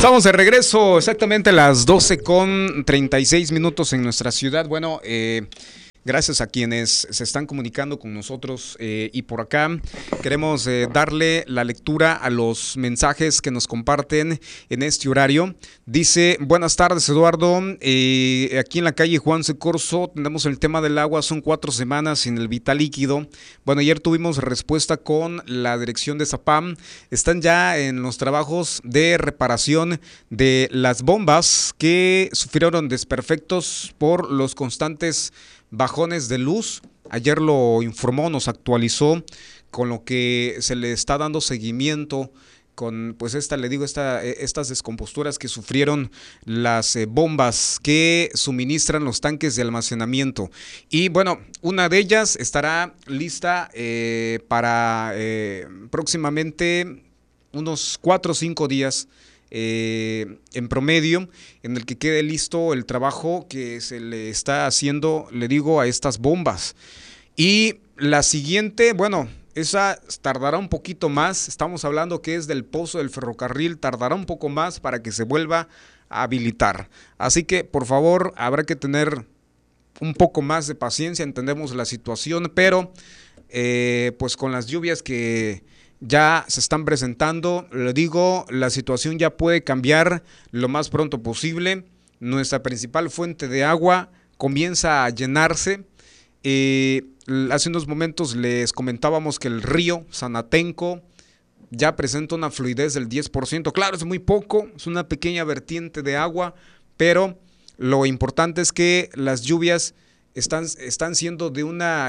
Estamos de regreso exactamente a las 12:36 en nuestra ciudad. Bueno, gracias a quienes se están comunicando con nosotros y por acá queremos darle la lectura a los mensajes que nos comparten en este horario. Dice, buenas tardes Eduardo, aquí en la calle Juan C. Corso tenemos el tema del agua, son 4 semanas sin el vital líquido. Bueno, ayer tuvimos respuesta con la dirección de Zapam, están ya en los trabajos de reparación de las bombas que sufrieron desperfectos por los constantes bajones de luz. Ayer lo informó, nos actualizó, con lo que se le está dando seguimiento con pues estas descomposturas que sufrieron las bombas que suministran los tanques de almacenamiento. Y bueno, una de ellas estará lista para próximamente unos 4 o 5 días en promedio, en el que quede listo el trabajo que se le está haciendo, le digo, a estas bombas. Y la siguiente, bueno, esa tardará un poquito más, estamos hablando que es del pozo del ferrocarril, tardará un poco más para que se vuelva a habilitar. Así que, por favor, habrá que tener un poco más de paciencia, entendemos la situación, pero pues con las lluvias que ya se están presentando, le digo, la situación ya puede cambiar lo más pronto posible. Nuestra principal fuente de agua comienza a llenarse. Hace unos momentos les comentábamos que el río Sanatenco ya presenta una fluidez del 10%. Claro, es muy poco, es una pequeña vertiente de agua, pero lo importante es que las lluvias están siendo de una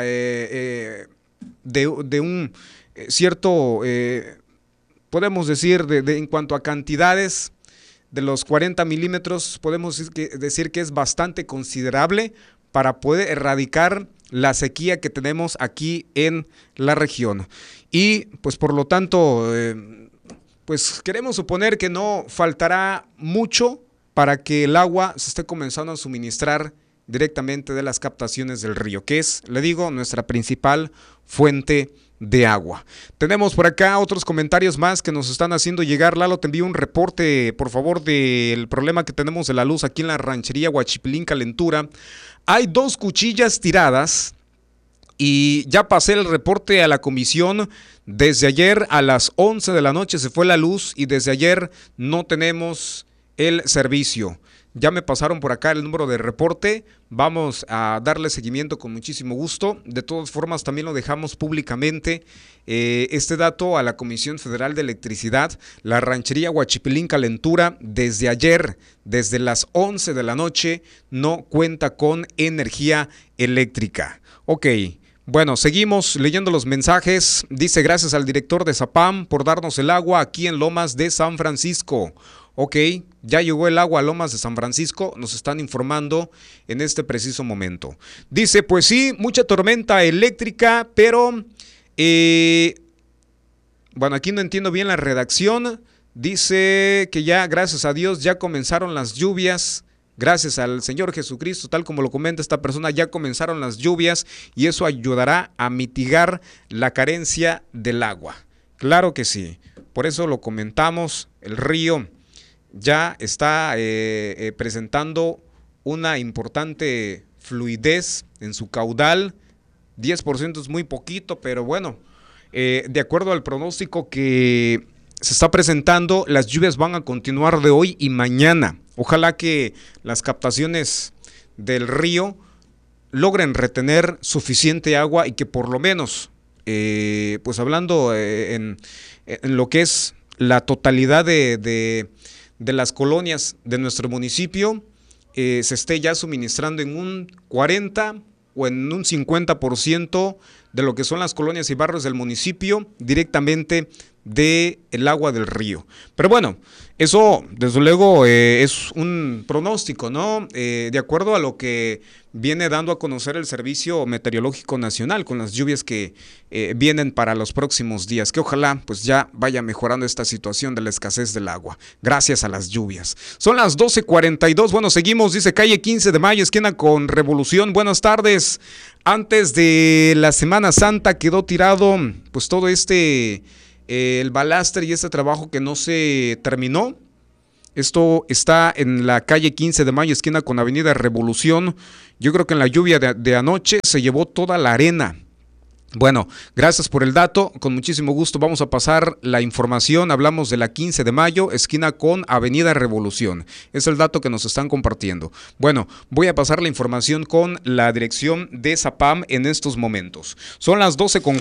de un cierto, podemos decir, en cuanto a cantidades, de los 40 milímetros, podemos decir que es bastante considerable para poder erradicar la sequía que tenemos aquí en la región. Y pues por lo tanto, pues queremos suponer que no faltará mucho para que el agua se esté comenzando a suministrar directamente de las captaciones del río, que es, le digo, nuestra principal fuente de agua. Tenemos por acá otros comentarios más que nos están haciendo llegar. Lalo, te envío un reporte, por favor, del problema que tenemos de la luz aquí en la ranchería Huachipilín Calentura. Hay 2 cuchillas tiradas y ya pasé el reporte a la comisión. Desde ayer a las 11 de la noche se fue la luz y desde ayer no tenemos el servicio. Ya me pasaron por acá el número de reporte, vamos a darle seguimiento con muchísimo gusto. De todas formas, también lo dejamos públicamente este dato a la Comisión Federal de Electricidad. La ranchería Huachipilín Calentura desde ayer, desde las 11 de la noche, no cuenta con energía eléctrica. Ok. Bueno, seguimos leyendo los mensajes. Dice, gracias al director de Zapam por darnos el agua aquí en Lomas de San Francisco. Ok, ya llegó el agua a Lomas de San Francisco, nos están informando en este preciso momento. Dice, pues sí, mucha tormenta eléctrica, pero, bueno, aquí no entiendo bien la redacción. Dice que ya, gracias a Dios, ya comenzaron las lluvias. Gracias al Señor Jesucristo, tal como lo comenta esta persona, ya comenzaron las lluvias y eso ayudará a mitigar la carencia del agua. Claro que sí, por eso lo comentamos, el río ya está presentando una importante fluidez en su caudal. 10% es muy poquito, pero bueno, de acuerdo al pronóstico que se está presentando, las lluvias van a continuar de hoy y mañana. Ojalá que las captaciones del río logren retener suficiente agua y que por lo menos, pues hablando en lo que es la totalidad de las colonias de nuestro municipio, se esté ya suministrando en un 40 o en un 50% de lo que son las colonias y barrios del municipio directamente del agua del río. Pero bueno, eso desde luego es un pronóstico, ¿no? De acuerdo a lo que viene dando a conocer el Servicio Meteorológico Nacional con las lluvias que vienen para los próximos días, que ojalá pues ya vaya mejorando esta situación de la escasez del agua, gracias a las lluvias. Son las 12:42, bueno, seguimos, dice calle 15 de Mayo, esquina con Revolución. Buenas tardes. Antes de la Semana Santa quedó tirado pues todo el balastre y este trabajo que no se terminó. Esto está en la calle 15 de Mayo, esquina con Avenida Revolución. Yo creo que en la lluvia de anoche se llevó toda la arena. Bueno, gracias por el dato, con muchísimo gusto vamos a pasar la información. Hablamos de la 15 de mayo, esquina con Avenida Revolución, es el dato que nos están compartiendo. Bueno, voy a pasar la información con la dirección de Zapam en estos momentos. Son las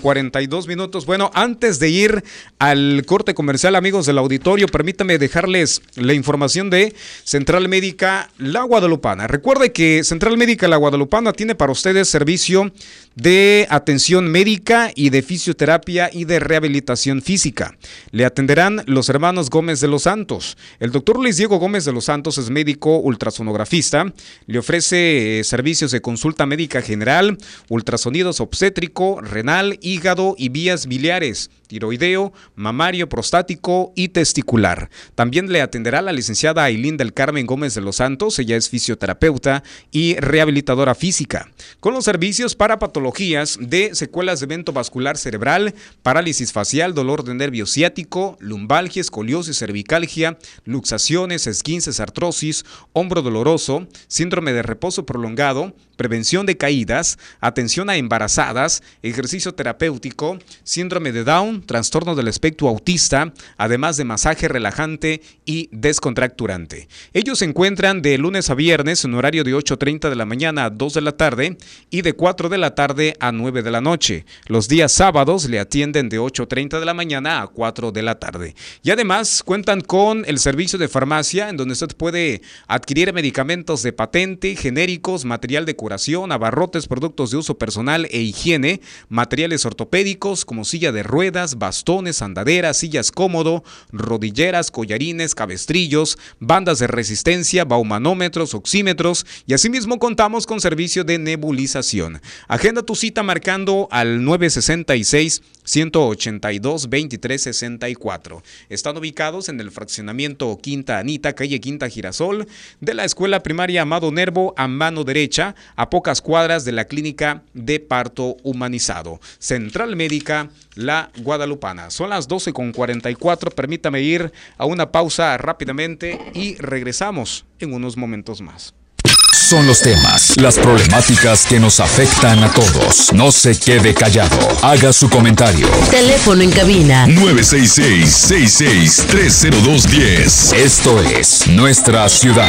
12:42. Bueno, antes de ir al corte comercial, amigos del auditorio, permítame dejarles la información de Central Médica La Guadalupana. Recuerde que Central Médica La Guadalupana tiene para ustedes servicio de atención médica y de fisioterapia y de rehabilitación física. Le atenderán los hermanos Gómez de los Santos. El doctor Luis Diego Gómez de los Santos es médico ultrasonografista. Le ofrece servicios de consulta médica general, ultrasonidos obstétrico, renal, hígado y vías biliares, tiroideo, mamario, prostático y testicular. También le atenderá la licenciada Ailín del Carmen Gómez de los Santos. Ella es fisioterapeuta y rehabilitadora física, con los servicios para patologías de secuelas de evento vascular cerebral, parálisis facial, dolor de nervio ciático, lumbalgia, escoliosis, cervicalgia, luxaciones, esguinces, artrosis, hombro doloroso, síndrome de reposo prolongado, prevención de caídas, atención a embarazadas, ejercicio terapéutico, síndrome de Down, trastorno del espectro autista, además de masaje relajante y descontracturante. Ellos se encuentran de lunes a viernes en horario de 8:30 de la mañana a 2 de la tarde y de 4 de la tarde a 9 de la noche. Los días sábados le atienden de 8:30 de la mañana a 4 de la tarde. Y además cuentan con el servicio de farmacia, en donde usted puede adquirir medicamentos de patente, genéricos, material de curación, abarrotes, productos de uso personal e higiene, materiales ortopédicos como silla de ruedas, bastones, andaderas, sillas cómodo, rodilleras, collarines, cabestrillos, bandas de resistencia, baumanómetros, oxímetros, y asimismo contamos con servicio de nebulización. Agenda tu cita marcando al 966-182-2364. Están ubicados en el fraccionamiento Quinta Anita, calle Quinta Girasol, de la Escuela Primaria Amado Nervo, a mano derecha, a pocas cuadras de la Clínica de Parto Humanizado. Central Médica La Guadalupana. Son las 12:44. Permítame ir a una pausa rápidamente y regresamos en unos momentos más. Son los temas, las problemáticas que nos afectan a todos. No se quede callado. Haga su comentario. Teléfono en cabina 966-66-30210. Esto es Nuestra Ciudad.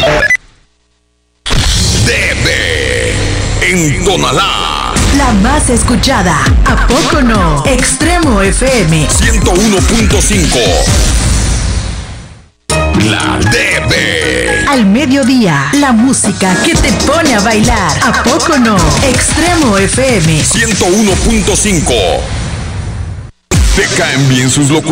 DB en Tonalá. La más escuchada. ¿A poco no? Extremo FM 101.5. La DB. Al mediodía, la música que te pone a bailar. ¿A poco no? Extremo FM 101.5. ¿Te caen bien sus locuciones?